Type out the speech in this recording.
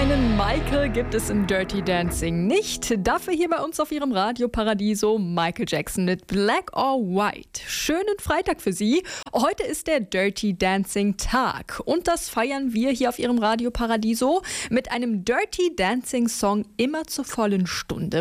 Einen Michael gibt es im Dirty Dancing nicht. Dafür hier bei uns auf Ihrem Radio Paradiso Michael Jackson mit Black or White. Schönen Freitag für Sie. Heute ist der Dirty Dancing Tag und das feiern wir hier auf Ihrem Radio Paradiso mit einem Dirty Dancing Song immer zur vollen Stunde.